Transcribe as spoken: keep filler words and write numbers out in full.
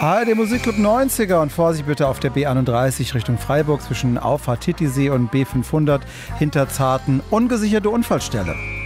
A R D Musikclub neunziger und Vorsicht bitte auf der B einunddreißig Richtung Freiburg zwischen Auffahrt Titisee und B fünfhundert hinter Zarten. Ungesicherte Unfallstelle.